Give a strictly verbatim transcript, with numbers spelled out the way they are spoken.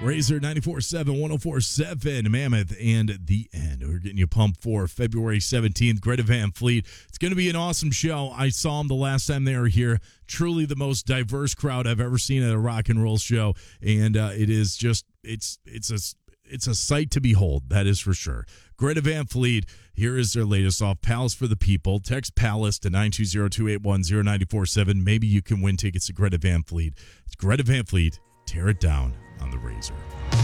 Razor ninety-four point seven, one oh four point seven, Mammoth, and The End. We're getting you pumped for February seventeenth. Greta Van Fleet. It's going to be an awesome show. I saw them the last time they were here. Truly the most diverse crowd I've ever seen at a rock and roll show, and uh, it is just it's it's a it's a sight to behold. That is for sure. Greta Van Fleet. Here is their latest off Palace for the People. Text Palace to nine two zero, two eight one, zero nine four seven. Maybe you can win tickets to Greta Van Fleet. It's Greta Van Fleet. Tear it down on the Razor.